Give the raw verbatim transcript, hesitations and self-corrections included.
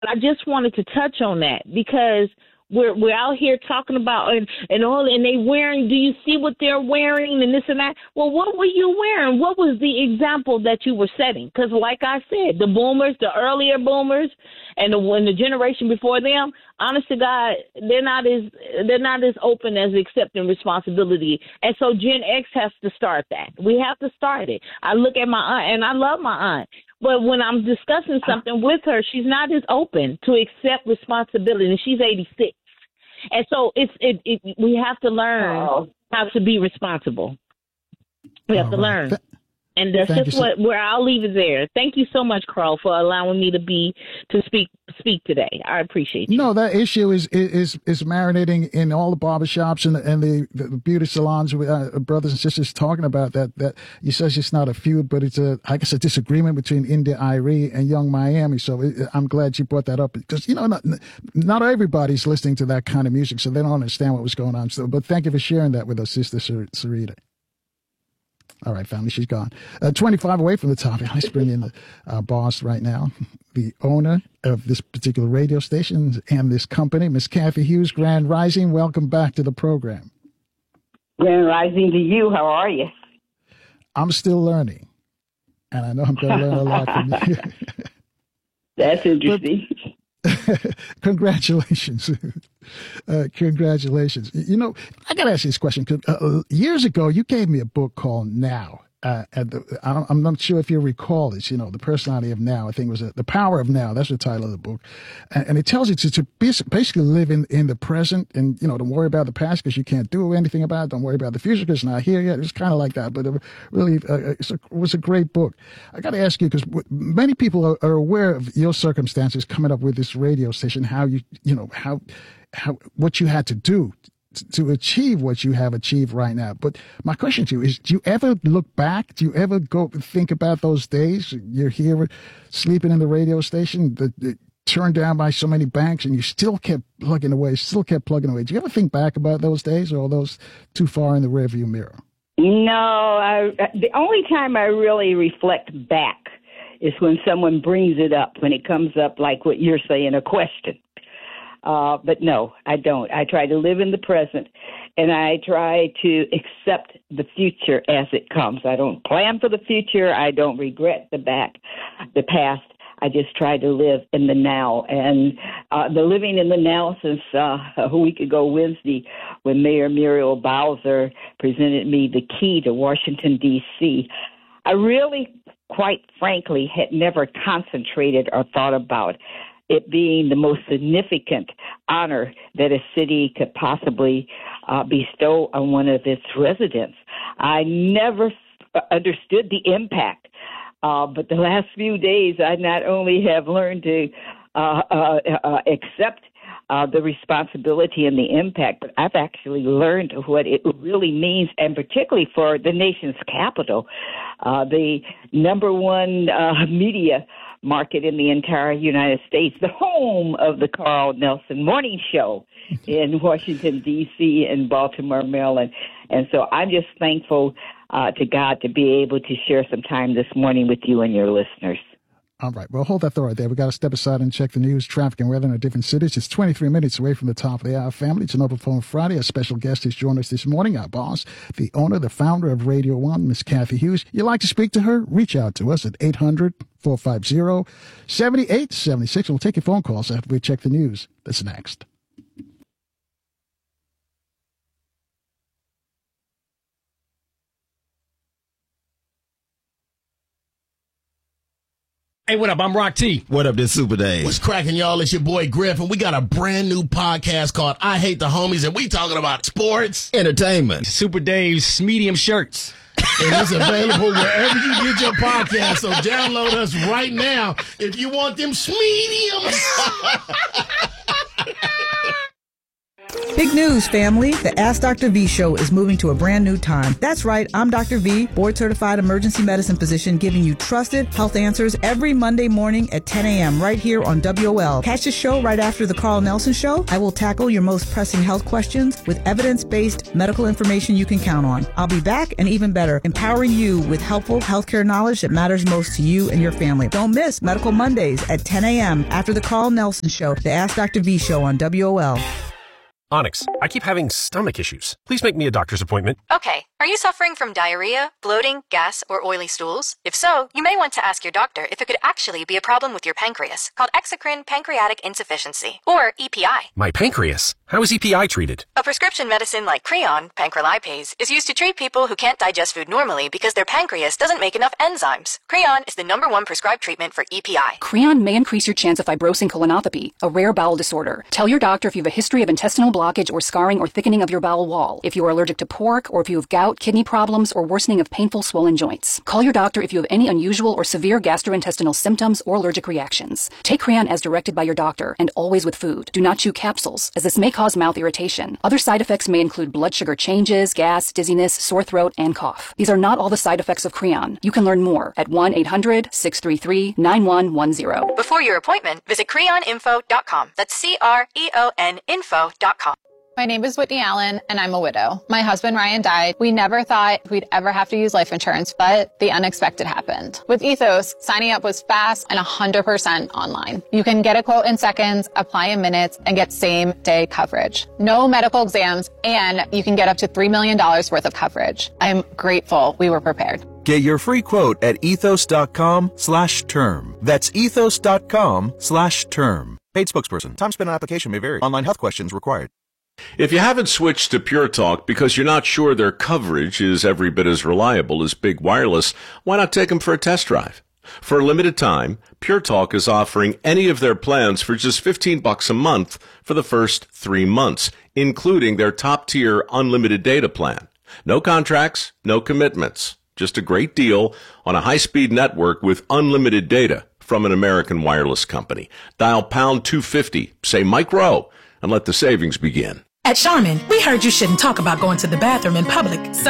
I just wanted to touch on that because we're we're out here talking about and, and all and they wearing. Do you see what they're wearing and this and that? Well, what were you wearing? What was the example that you were setting? Because, like I said, the boomers, the earlier boomers, and the when the generation before them, honest to God, they're not as they're not as open as accepting responsibility. And so Gen X has to start that. We have to start it. I look at my aunt, and I love my aunt. But when I'm discussing something with her, she's not as open to accept responsibility, and she's eighty-six. And so it's it, it we have to learn oh. how to be responsible. We have All to right. learn. Th- And that's Thank just what so- where I'll leave it there. Thank you so much, Carl, for allowing me to be to speak speak today. I appreciate you. No, that issue is is is marinating in all the barbershops and and the, the beauty salons. With uh, brothers and sisters talking about that. That you says it's not a feud, but it's a I guess a disagreement between India Arie and Young Miami. So it, I'm glad you brought that up because you know not not everybody's listening to that kind of music, so they don't understand what was going on. So, but thank you for sharing that with us, Sister Sarita. All right, family, she's gone. Uh, twenty-five away from the top. Let's bring in the uh, boss right now, the owner of this particular radio station and this company, Miss Kathy Hughes. Grand Rising, welcome back to the program. Grand Rising to you. How are you? I'm still learning, and I know I'm going to learn a lot from you. That's interesting. But, congratulations. Uh, congratulations. You know, I got to ask you this question. Cause, uh, years ago, you gave me a book called Now. Uh, and the, I'm not sure if you recall this, you know, The Personality of Now. I think it was a, The Power of Now. That's the title of the book. And, and it tells you to, to basically live in, in the present and, you know, don't worry about the past because you can't do anything about it. Don't worry about the future because it's not here yet. It's kind of like that. But it really uh, it's a, it was a great book. I got to ask you because many people are, are aware of your circumstances coming up with this radio station, how you, you know, how, how, what you had to do to achieve what you have achieved right now. But my question to you is, do you ever look back? Do you ever go think about those days? You're here sleeping in the radio station, the, the, turned down by so many banks, and you still kept plugging away, still kept plugging away. Do you ever think back about those days, or are those too far in the rearview mirror? No, I, the only time I really reflect back is when someone brings it up, when it comes up like what you're saying, a question. Uh, but no, I don't. I try to live in the present, and I try to accept the future as it comes. I don't plan for the future. I don't regret the back, the past. I just try to live in the now. And uh, the living in the now since uh, a week ago Wednesday when Mayor Muriel Bowser presented me the key to Washington, D C, I really, quite frankly, had never concentrated or thought about it being the most significant honor that a city could possibly uh, bestow on one of its residents. I never understood the impact, uh, but the last few days I not only have learned to uh, uh, uh, accept uh, the responsibility and the impact, but I've actually learned what it really means, and particularly for the nation's capital, uh, the number one uh, media market in the entire United States, the home of the Carl Nelson Morning Show in Washington, D C and Baltimore, Maryland. And so I'm just thankful uh, to God to be able to share some time this morning with you and your listeners. All right. Well, hold that thought right there. We got to step aside and check the news, traffic, and weather in our different cities. It's twenty-three minutes away from the top of the hour, family. It's an Open Phone Friday. A special guest has joined us this morning, our boss, the owner, the founder of Radio One, Miss Kathy Hughes. You'd like to speak to her? Reach out to us at eight hundred, four five zero, seven eight seven six. We'll take your phone calls after we check the news. That's next. Hey, what up? I'm Rock T. What up, this Super Dave? What's cracking, y'all? It's your boy Griff, and we got a brand new podcast called I Hate the Homies, and we talking about sports, entertainment, Super Dave's medium shirts. And it's available wherever you get your podcast, so download us right now if you want them mediums. Big news, family. The Ask Doctor V show is moving to a brand new time. That's right. I'm Doctor V, board-certified emergency medicine physician, giving you trusted health answers every Monday morning at ten a.m. right here on W O L. Catch the show right after the Carl Nelson Show. I will tackle your most pressing health questions with evidence-based medical information you can count on. I'll be back, and even better, empowering you with helpful healthcare knowledge that matters most to you and your family. Don't miss Medical Mondays at ten a.m. after the Carl Nelson Show, the Ask Doctor V show on W O L. Onyx, I keep having stomach issues. Please make me a doctor's appointment. Okay. Are you suffering from diarrhea, bloating, gas, or oily stools? If so, you may want to ask your doctor if it could actually be a problem with your pancreas, called exocrine pancreatic insufficiency, or E P I. My pancreas? How is E P I treated? A prescription medicine like Creon, pancrelipase, is used to treat people who can't digest food normally because their pancreas doesn't make enough enzymes. Creon is the number one prescribed treatment for E P I. Creon may increase your chance of fibrosing colonopathy, a rare bowel disorder. Tell your doctor if you have a history of intestinal blockage or scarring or thickening of your bowel wall, if you are allergic to pork, or if you have gout, kidney problems, or worsening of painful swollen joints. Call your doctor if you have any unusual or severe gastrointestinal symptoms or allergic reactions. Take Creon as directed by your doctor, and always with food. Do not chew capsules, as this may cause mouth irritation. Other side effects may include blood sugar changes, gas, dizziness, sore throat, and cough. These are not all the side effects of Creon. You can learn more at one eight hundred six three three nine one one zero. Before your appointment, visit creon info dot com. That's C R E O N info dot com. My name is Whitney Allen, and I'm a widow. My husband, Ryan, died. We never thought we'd ever have to use life insurance, but the unexpected happened. With Ethos, signing up was fast and one hundred percent online. You can get a quote in seconds, apply in minutes, and get same-day coverage. No medical exams, and you can get up to three million dollars worth of coverage. I'm grateful we were prepared. Get your free quote at ethos.com slash term. That's ethos.com slash term. Paid spokesperson. Time spent on application may vary. Online health questions required. If you haven't switched to Pure Talk because you're not sure their coverage is every bit as reliable as Big Wireless, why not take them for a test drive? For a limited time, Pure Talk is offering any of their plans for just fifteen bucks a month for the first three months, including their top-tier unlimited data plan. No contracts, no commitments. Just a great deal on a high-speed network with unlimited data from an American wireless company. Dial pound two fifty, say Mike Rowe, and let the savings begin. At Charmin, we heard you shouldn't talk about going to the bathroom in public, so